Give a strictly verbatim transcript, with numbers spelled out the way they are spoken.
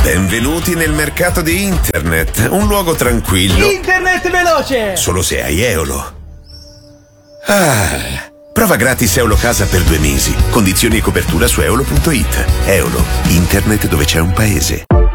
Benvenuti nel mercato di internet, un luogo tranquillo. Internet veloce! Solo se hai Eolo. Ah, prova gratis Eolo Casa per due mesi. Condizioni e copertura su eolo punto it. Eolo, internet dove c'è un paese.